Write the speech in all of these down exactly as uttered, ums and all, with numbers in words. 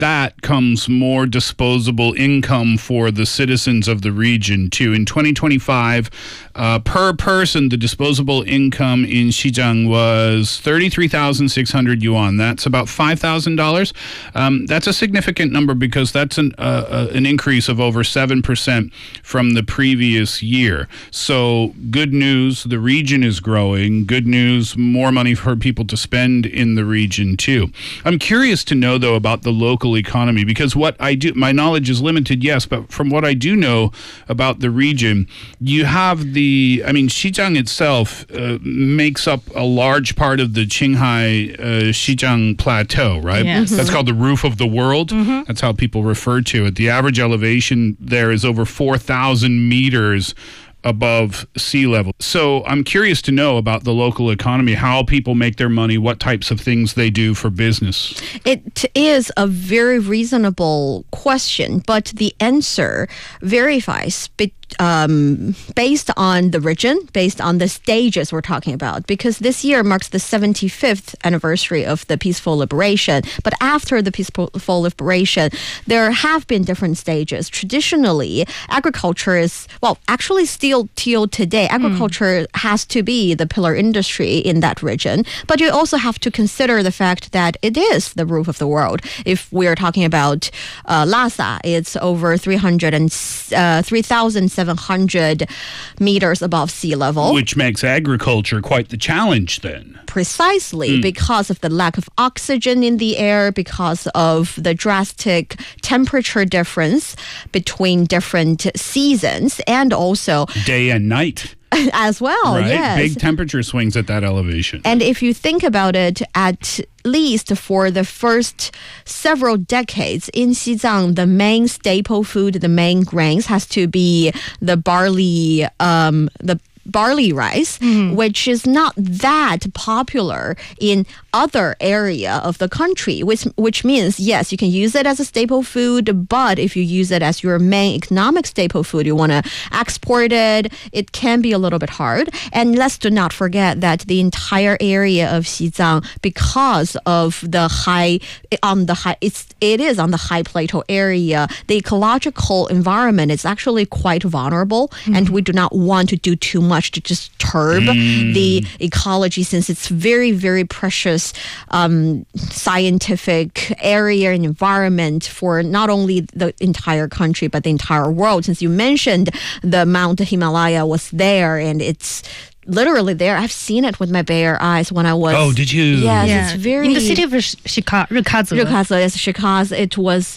that comes more disposable income for the citizens of the region too. In twenty twenty-five, uh, per person, the disposable income in Xizang was thirty-three thousand six hundred yuan. That's about five thousand dollars. Um, that's a significant number because that's an, uh, uh, an increase of over seven percent from the previous year. So good news, the region is growing. Good news, more money for people to spend in the region too. I'm curious to know though about the local economy, because what I do, my knowledge is limited, yes, but from what I do know about the region, you have the, I mean, Xizang itself uh, makes up a large part of the Qinghai uh, Xizang Plateau, right? Yes. That's called the roof of the world. Mm-hmm. That's how people refer to it. The average elevation there is over four thousand meters above sea level. So I'm curious to know about the local economy, how people make their money, what types of things they do for business. It is a very reasonable question, but the answer verifies be- um, based on the region, based on the stages we're talking about, because this year marks the seventy-fifth anniversary of the peaceful liberation. But after the peaceful liberation, there have been different stages. Traditionally, agriculture is, well, actually still till today, agriculture mm. has to be the pillar industry in that region. But you also have to consider the fact that it is the roof of the world. If we're talking about uh, Lhasa, it's over three hundred and uh, three thousand seven hundred meters above sea level. Which makes agriculture quite the challenge then. Precisely, mm. because of the lack of oxygen in the air, because of the drastic temperature difference between different seasons, and also day and night. As well, right? Yes. Big temperature swings at that elevation. And if you think about it, at least for the first several decades in Xizang, the main staple food, the main grains has to be the barley, um, the barley rice, mm. which is not that popular in other area of the country, which which means, yes, you can use it as a staple food, but if you use it as your main economic staple food, you want to export it, it can be a little bit hard. And let's do not forget that the entire area of Xizang, because of the high, on the high, it's, it is on the high plateau area, the ecological environment is actually quite vulnerable, mm. and we do not want to do too much to disturb mm. the ecology, since it's very, very precious um, scientific area and environment for not only the entire country, but the entire world. Since you mentioned the Mount Himalaya was there, and it's literally there. I've seen it with my bare eyes when I was... Oh, did you? Yes, yeah. it's very... In the city of Shika, Rikazu. Rikazu, yes, Shikaz. It was...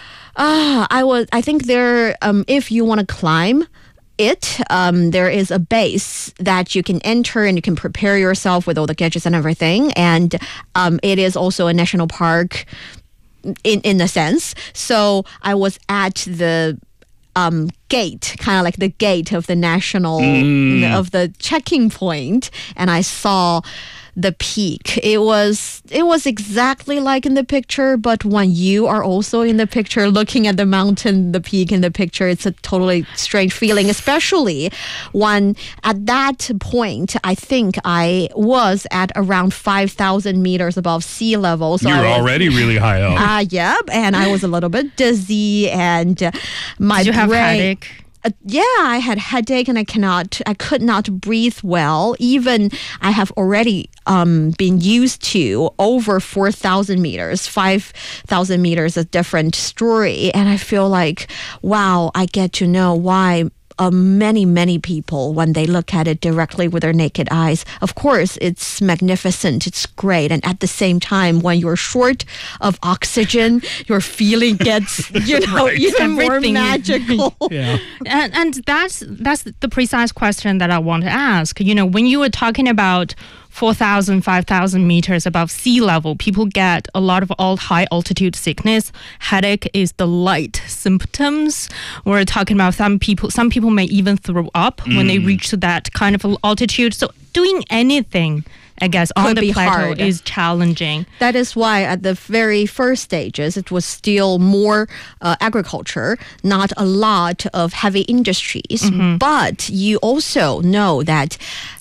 Uh, I was. I think there, um, if you want to climb it, um, there is a base that you can enter and you can prepare yourself with all the gadgets and everything. And um, it is also a national park in, in a sense. So I was at the um, gate, kind of like the gate of the national, mm. of the checking point. And I saw the peak. It was it was exactly like in the picture, but when you are also in the picture looking at the mountain, the peak in the picture, it's a totally strange feeling, especially when at that point, I think I was at around five thousand meters above sea level. So You're was, already really high up. Uh, yeah, and I was a little bit dizzy, and uh, my Did you have brain, headache? Uh, yeah, I had headache and I cannot, I could not breathe well. Even I have already um, been used to over four thousand meters, five thousand meters, a different story. And I feel like, wow, I get to know why Uh, many, many people, when they look at it directly with their naked eyes, of course, it's magnificent, it's great. And at the same time, when you're short of oxygen, your feeling gets, you know, right. even Everything. more magical. Yeah. And, and that's that's the precise question that I want to ask. You know, when you were talking about four thousand, five thousand meters above sea level, people get a lot of all high altitude sickness. Headache is the light symptoms. We're talking about some people, some people may even throw up mm. when they reach that kind of altitude. So doing anything, I guess, on the plateau hard. is challenging. That is why at the very first stages, it was still more uh, agriculture, not a lot of heavy industries. Mm-hmm. But you also know that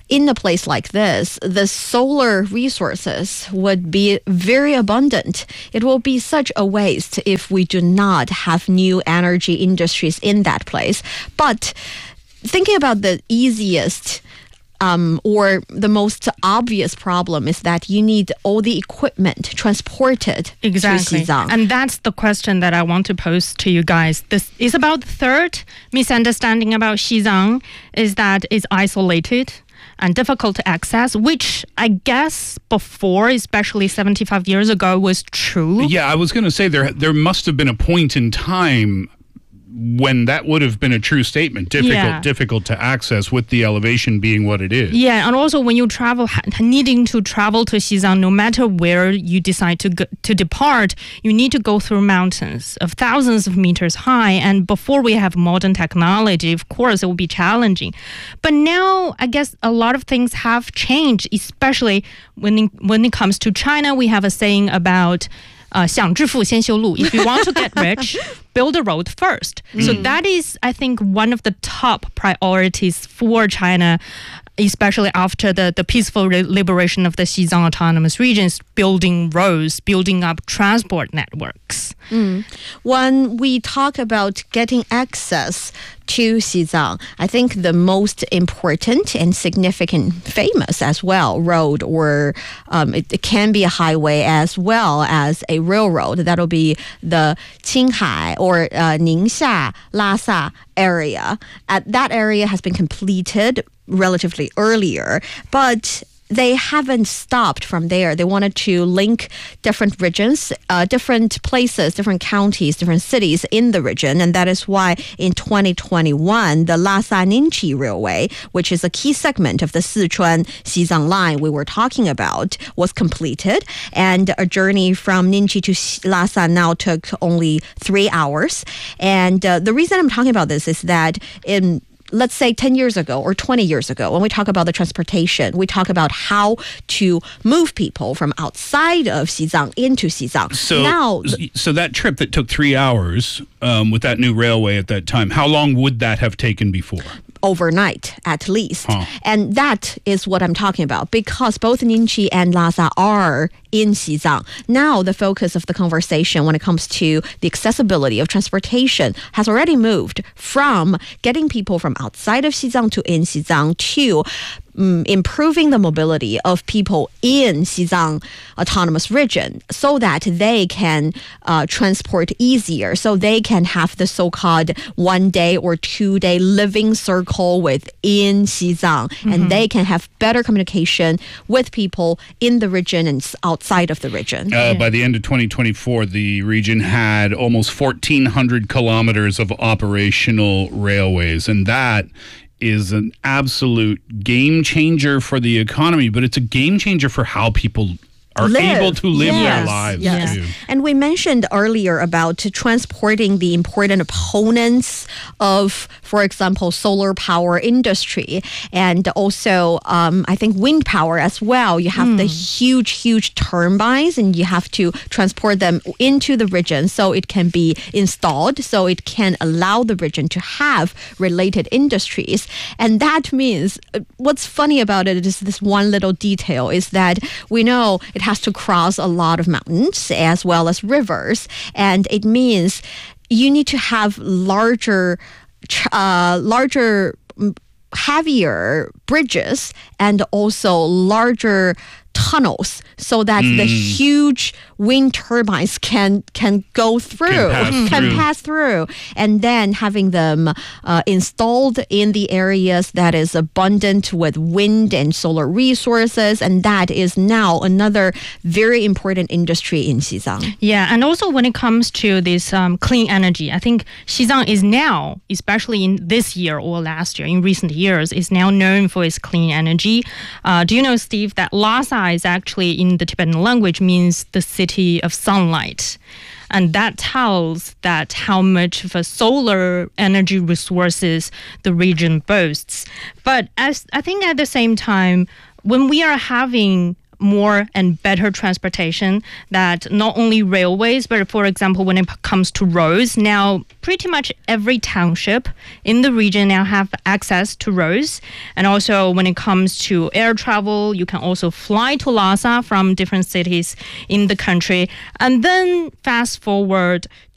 in a place like this, the solar resources would be very abundant. It will be such a waste if we do not have new energy industries in that place. But thinking about the easiest Um, or the most obvious problem is that you need all the equipment transported Exactly. to Xizang. And that's the question that I want to pose to you guys. This is about the third misunderstanding about Xizang is that it's isolated and difficult to access, which I guess before, especially seventy-five years ago, was true. Yeah, I was going to say there there must have been a point in time when that would have been a true statement, difficult Yeah. difficult to access, with the elevation being what it is. Yeah, and also when you travel, ha- needing to travel to Xizang, no matter where you decide to go, to depart, you need to go through mountains of thousands of meters high. And before we have modern technology, of course, it will be challenging. But now, I guess a lot of things have changed, especially when it, when it comes to China. We have a saying about Uh, 想致富先修路. If you want to get rich, build a road first. So that is, I think, one of the top priorities for China, especially after the, the peaceful re- liberation of the Xizang Autonomous Regions, building roads, building up transport networks. Mm. When we talk about getting access to Xizang, I think the most important and significant, famous as well, road, or um, it, it can be a highway as well as a railroad. That'll be the Qinghai or uh, Ningxia, Lhasa area. At that area has been completed relatively earlier, but they haven't stopped from there. They wanted to link different regions, uh, different places, different counties, different cities in the region. And that is why in twenty twenty-one, the Lhasa-Ningxi Railway, which is a key segment of the Sichuan-Xizang line we were talking about, was completed. And a journey from Ningxi to Lhasa now took only three hours. And uh, the reason I'm talking about this is that in let's say ten years ago or twenty years ago, when we talk about the transportation, we talk about how to move people from outside of Xizang into Xizang. So, now, so that trip that took three hours um, with that new railway at that time, how long would that have taken before? Overnight, at least. Huh. And that is what I'm talking about, because both Ningxi and Lhasa are in Xizang. Now, the focus of the conversation when it comes to the accessibility of transportation has already moved from getting people from outside of Xizang to in Xizang to Um, improving the mobility of people in Xizang Autonomous Region so that they can uh, transport easier, so they can have the so-called one-day or two-day living circle within Xizang, mm-hmm. and they can have better communication with people in the region and outside of the region. Uh, yeah. By the end of twenty twenty-four, the region had almost fourteen hundred kilometers of operational railways, and that is an absolute game changer for the economy, but it's a game changer for how people are live. able to live yes. their lives. Yes. Too. And we mentioned earlier about transporting the important opponents of, for example, solar power industry, and also um, I think wind power as well. You have mm. the huge, huge turbines, and you have to transport them into the region so it can be installed, so it can allow the region to have related industries. And that means, what's funny about it is this one little detail is that we know it has to cross a lot of mountains as well as rivers, and it means you need to have larger uh, larger heavier bridges and also larger tunnels so that mm. the huge wind turbines can can go through, can pass, can through. pass through, and then having them uh, installed in the areas that is abundant with wind and solar resources, and that is now another very important industry in Xizang. Yeah, and also when it comes to this um, clean energy, I think Xizang is now, especially in this year or last year, in recent years, is now known for its clean energy. Uh, do you know, Steve, that Lhasa is actually in the Tibetan language means the city of sunlight. And that tells that how much of a solar energy resources the region boasts. But as I think at the same time, when we are having more and better transportation, that not only railways, but for example, when it comes to roads, now pretty much every township in the region now have access to roads. And also when it comes to air travel, you can also fly to Lhasa from different cities in the country. And then fast forward